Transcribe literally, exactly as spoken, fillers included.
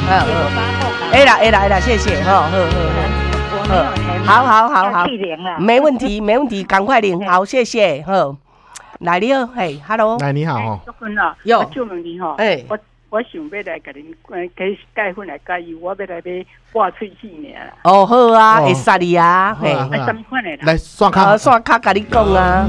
嗯，哎啦哎啦哎啦，谢谢，好好好，好好好好，没问题没问题，赶快领，好谢谢，好，来你好，嘿 ，hello， 来你好哦， 祝坤啊， 有， 我祝问你吼， 哎， 我我想要来甲恁给介粉来介意，我要来买挂喙齿尔。 哦好啊，会杀你啊，嘿， 什么款的啦？ 来刷卡， 刷卡甲你讲啊。